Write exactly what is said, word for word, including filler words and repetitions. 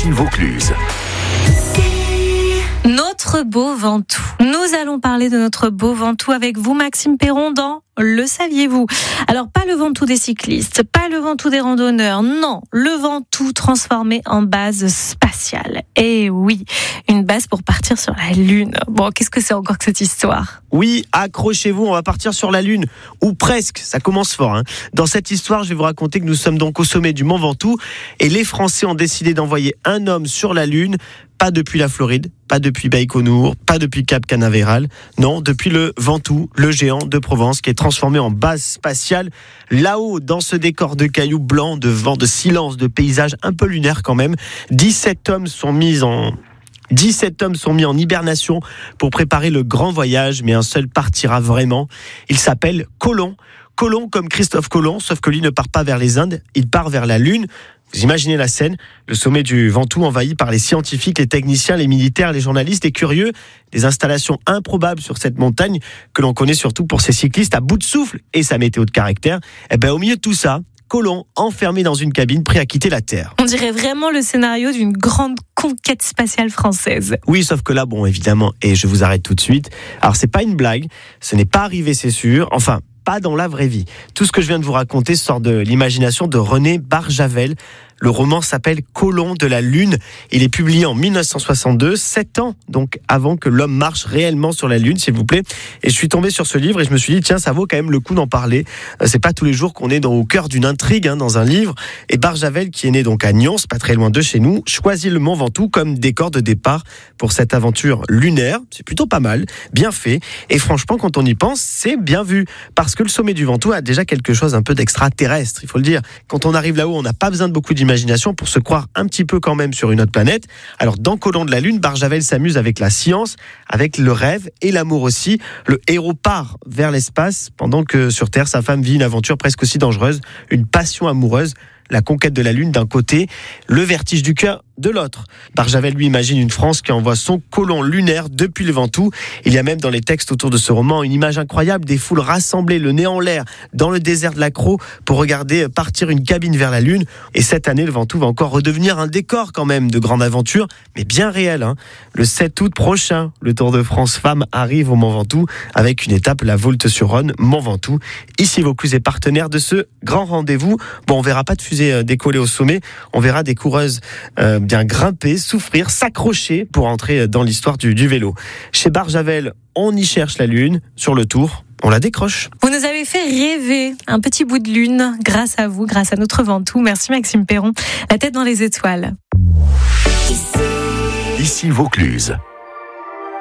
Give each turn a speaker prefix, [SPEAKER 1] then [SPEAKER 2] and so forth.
[SPEAKER 1] Ici Vaucluse.
[SPEAKER 2] Notre beau Ventoux. Nous allons parler de notre beau Ventoux avec vous, Maxime Perron, dans Le saviez-vous ? Alors, pas le Ventoux des cyclistes, pas le Ventoux des randonneurs, non, le Ventoux transformé en base spatiale. Et oui, une base pour partir sur la Lune. Bon, qu'est-ce que c'est encore que cette histoire ?
[SPEAKER 3] Oui, accrochez-vous, on va partir sur la Lune, ou presque, ça commence fort. Hein. Dans cette histoire, je vais vous raconter que nous sommes donc au sommet du Mont Ventoux, et les Français ont décidé d'envoyer un homme sur la Lune, pas depuis la Floride, pas depuis Baïkonour, pas depuis Cap Canaveral, non, depuis le Ventoux, le géant de Provence, qui est transformé en base spatiale. Là-haut, dans ce décor de cailloux blancs, de vent, de silence, de paysage un peu lunaire quand même, dix-sept hommes sont mis en... dix-sept hommes sont mis en hibernation pour préparer le grand voyage, mais un seul partira vraiment. Il s'appelle Colomb. Colomb comme Christophe Colomb, sauf que lui ne part pas vers les Indes, il part vers la Lune. Vous imaginez la scène, le sommet du Ventoux envahi par les scientifiques, les techniciens, les militaires, les journalistes, les curieux, des installations improbables sur cette montagne que l'on connaît surtout pour ses cyclistes à bout de souffle et sa météo de caractère. Et ben au milieu de tout ça, Colomb enfermé dans une cabine, prêt à quitter la Terre.
[SPEAKER 2] On dirait vraiment le scénario d'une grande conquête spatiale française.
[SPEAKER 3] Oui, sauf que là, bon, évidemment, et je vous arrête tout de suite. Alors, c'est pas une blague, ce n'est pas arrivé, c'est sûr. Enfin, pas dans la vraie vie. Tout ce que je viens de vous raconter sort de l'imagination de René Barjavel. Le roman s'appelle Colomb de la Lune. Il est publié en mille neuf cent soixante-deux, sept ans donc avant que l'homme marche réellement sur la Lune, s'il vous plaît. Et je suis tombé sur ce livre et je me suis dit, tiens, ça vaut quand même le coup d'en parler. C'est pas tous les jours qu'on est dans, au cœur d'une intrigue hein, dans un livre. Et Barjavel, qui est né donc à Nyons, pas très loin de chez nous, choisit le Mont Ventoux comme décor de départ pour cette aventure lunaire. C'est plutôt pas mal, bien fait. Et franchement, quand on y pense, c'est bien vu. Parce que le sommet du Ventoux a déjà quelque chose un peu d'extraterrestre, il faut le dire. Quand on arrive là-haut, on n'a pas besoin de beaucoup d'imagination pour se croire un petit peu quand même sur une autre planète. Alors dans Colomb de la Lune, Barjavel s'amuse avec la science, avec le rêve et l'amour aussi. Le héros part vers l'espace pendant que sur Terre, sa femme vit une aventure presque aussi dangereuse, une passion amoureuse. La conquête de la Lune d'un côté, le vertige du cœur de l'autre. Barjavel lui imagine une France qui envoie son Colomb lunaire depuis le Ventoux. Il y a même dans les textes autour de ce roman une image incroyable des foules rassemblées, le nez en l'air, dans le désert de l'Accro pour regarder partir une cabine vers la Lune. Et cette année, le Ventoux va encore redevenir un décor quand même de grande aventure, mais bien réel. Hein. Le sept août prochain, le Tour de France Femmes arrive au Mont Ventoux avec une étape, la Voulte-sur-Rhône, Mont Ventoux. Ici Vaucluse est partenaire de ce grand rendez-vous. Bon, on verra pas de fusée décoller au sommet, on verra des coureuses euh, bien grimper, souffrir, s'accrocher pour entrer dans l'histoire du, du vélo. Chez Barjavel, on y cherche la Lune, sur le Tour, on la décroche.
[SPEAKER 2] Vous nous avez fait rêver un petit bout de Lune grâce à vous, grâce à notre Ventoux. Merci Maxime Perron, la tête dans les étoiles.
[SPEAKER 1] Ici Vaucluse.